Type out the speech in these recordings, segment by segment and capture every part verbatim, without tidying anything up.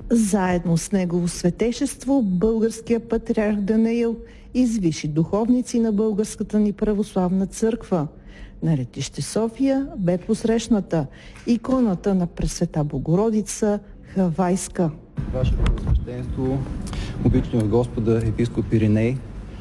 Заедно с негово светейшество българския патриарх Данаил извиши духовници на Българската ни православна църква. На летище София бе посрещната иконата на Пресвета Богородица Хавайска. Ваше Пресвещенство, обичани от Господа епископ Ириней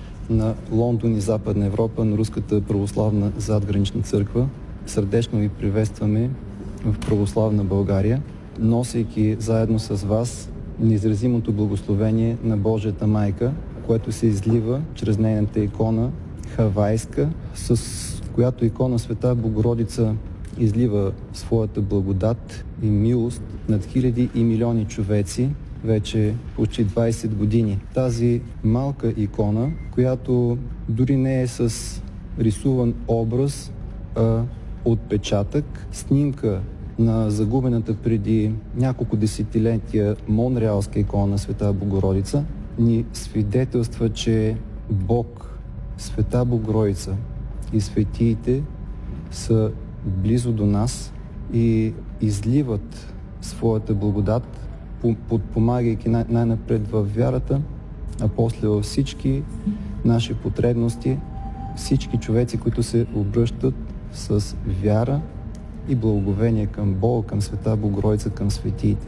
на Лондон и Западна Европа на Руската православна задгранична църква, сърдечно ви приветстваме в православна България, носейки заедно с вас неизразимото благословение на Божията майка, което се излива чрез нейната икона Хавайска, с която икона Света Богородица излива своята благодат и милост над хиляди и милиони човеци вече почти двайсет години. Тази малка икона, която дори не е с рисуван образ, а отпечатък, снимка на загубената преди няколко десетилетия монреалска икона Света Богородица, ни свидетелства, че Бог, Света Богородица и светиите са близо до нас и изливат своята благодат, подпомагайки най- най-напред във вярата, а после във всички наши потребности, всички човеци, които се обръщат с вяра и благоговение към Бога, към Света Богородица, към светиите.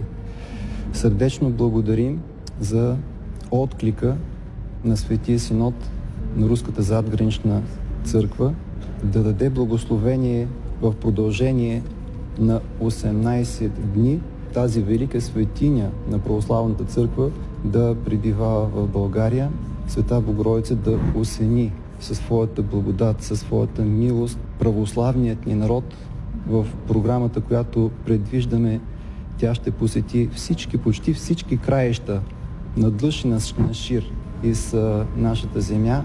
Сърдечно благодарим за отклика на Светия Синод на Руската задгранична църква да даде благословение в продължение на осемнайсет дни тази велика светиня на православната църква да пребивава в България, Света Богородица да осени със своята благодат, със своята милост православният ни народ. В програмата, която предвиждаме, тя ще посети всички, почти всички краища на длъж и на шир из нашата земя,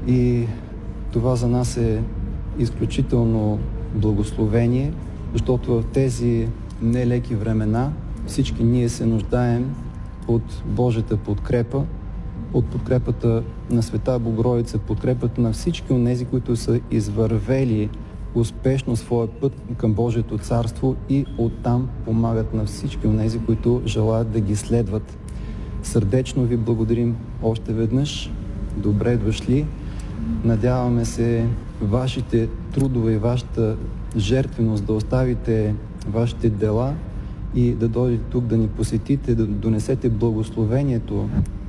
и това за нас е изключително благословение, защото в тези нелеки времена всички ние се нуждаем от Божията подкрепа, от подкрепата на Света Богородица, подкрепата на всички онези, които са извървели успешно своя път към Божието царство и оттам помагат на всички онези, които желаят да ги следват. Сърдечно ви благодарим още веднъж. Добре дошли. Надяваме се вашите трудове и вашата жертвеност да оставите вашите дела и да дойдете тук да ни посетите, да донесете благословението